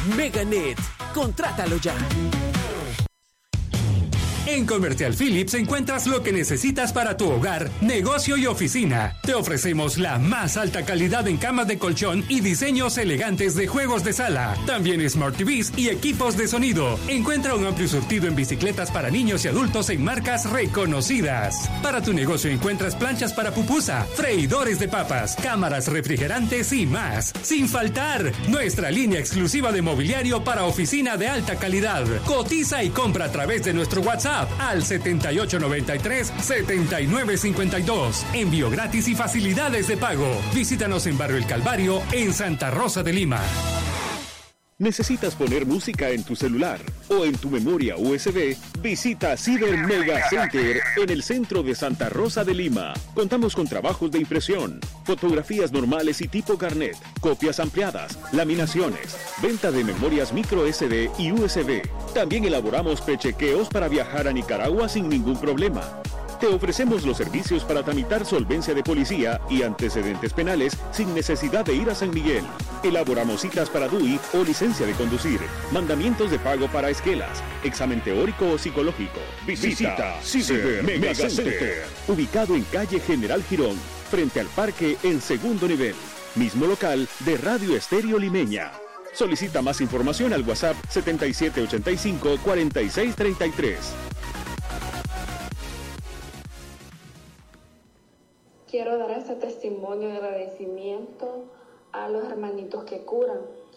Meganet, contrátalo ya. En Comercial Philips encuentras lo que necesitas para tu hogar, negocio y oficina. Te ofrecemos la más alta calidad en camas de colchón y diseños elegantes de juegos de sala. También Smart TVs y equipos de sonido. Encuentra un amplio surtido en bicicletas para niños y adultos en marcas reconocidas. Para tu negocio encuentras planchas para pupusa, freidores de papas, cámaras refrigerantes y más. Sin faltar, nuestra línea exclusiva de mobiliario para oficina de alta calidad. Cotiza y compra a través de nuestro WhatsApp al 7893-7952. Envío gratis y facilidades de pago. Visítanos en Barrio El Calvario, en Santa Rosa de Lima. ¿Necesitas poner música en tu celular o en tu memoria USB? Visita Ciber Mega Center en el centro de Santa Rosa de Lima. Contamos con trabajos de impresión, fotografías normales y tipo carnet, copias ampliadas, laminaciones, venta de memorias micro SD y USB. También elaboramos prechequeos para viajar a Nicaragua sin ningún problema. Te ofrecemos los servicios para tramitar solvencia de policía y antecedentes penales sin necesidad de ir a San Miguel. Elaboramos citas para DUI o licencia de conducir, mandamientos de pago para esquelas, examen teórico o psicológico. Visita Ciber Mega Center, ubicado en calle General Girón, frente al parque en segundo nivel. Mismo local de Radio Estéreo Limeña. Solicita más información al WhatsApp 7785-4633. Quiero dar este testimonio de agradecimiento a los hermanitos que curan,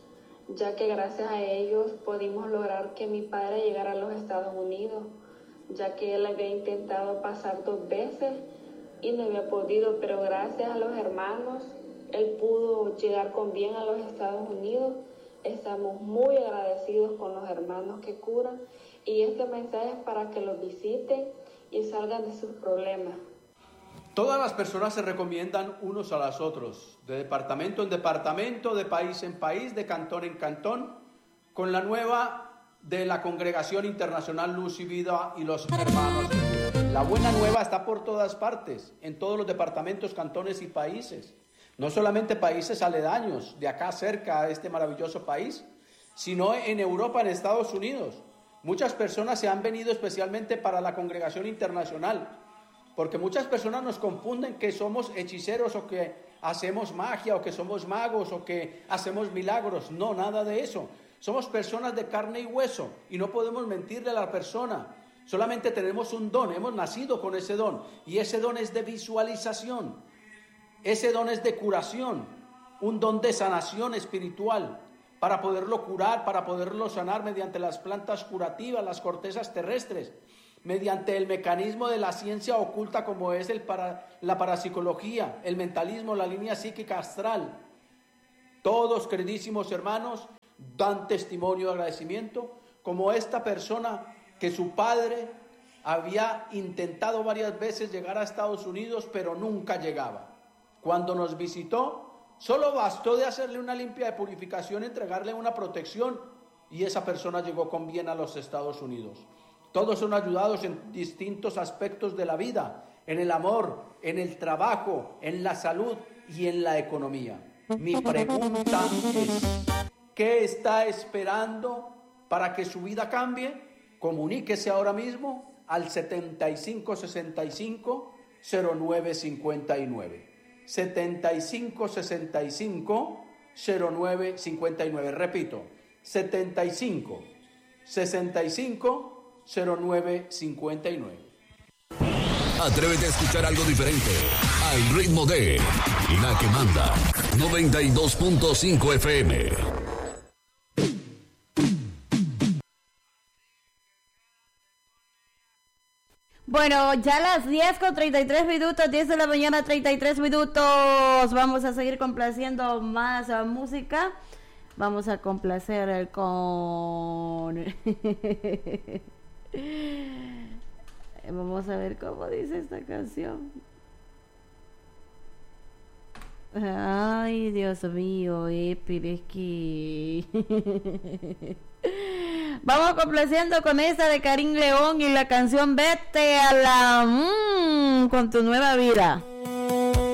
ya que gracias a ellos pudimos lograr que mi padre llegara a los Estados Unidos, ya que él había intentado pasar 2 veces y no había podido, pero gracias a los hermanos, él pudo llegar con bien a los Estados Unidos. Estamos muy agradecidos con los hermanos que curan y este mensaje es para que los visiten y salgan de sus problemas. Todas las personas se recomiendan unos a los otros, de departamento en departamento, de país en país, de cantón en cantón, con la nueva de la Congregación Internacional Luz y Vida y los hermanos. La buena nueva está por todas partes, en todos los departamentos, cantones y países. No solamente países aledaños, de acá cerca a este maravilloso país, sino en Europa, en Estados Unidos. Muchas personas se han venido especialmente para la Congregación Internacional, porque muchas personas nos confunden que somos hechiceros o que hacemos magia o que somos magos o que hacemos milagros. No, nada de eso. Somos personas de carne y hueso y no podemos mentirle a la persona. Solamente tenemos un don, hemos nacido con ese don y ese don es de visualización. Ese don es de curación, un don de sanación espiritual para poderlo curar, para poderlo sanar mediante las plantas curativas, las cortezas terrestres, mediante el mecanismo de la ciencia oculta como es la parapsicología, el mentalismo, la línea psíquica astral. Todos, queridísimos hermanos, dan testimonio de agradecimiento, como esta persona que su padre había intentado varias veces llegar a Estados Unidos, pero nunca llegaba. Cuando nos visitó, solo bastó de hacerle una limpia de purificación, entregarle una protección, y esa persona llegó con bien a los Estados Unidos. Todos son ayudados en distintos aspectos de la vida, en el amor, en el trabajo, en la salud y en la economía. Mi pregunta es, ¿qué está esperando para que su vida cambie? Comuníquese ahora mismo al 7565-0959. 7565-0959. Repito, 7565-0959. Atrévete a escuchar algo diferente, al ritmo de La que Manda, 92.5 FM. Bueno, ya las 10:33 minutos, 10 de la mañana, 33 minutos. Vamos a seguir complaciendo más música. Vamos a complacer con... Vamos a ver cómo dice esta canción. Ay, Dios mío, pero es que... Vamos complaciendo con esta de Karim León y la canción Vete a la... con tu nueva vida.